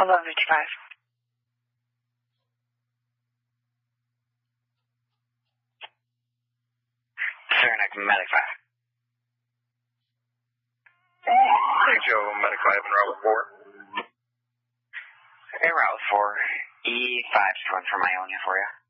1155. Saranac, Medic 5. Hey, Joe, Medic 5 and Route 4. Hey, Route 4. E5 just went from Ionia for you.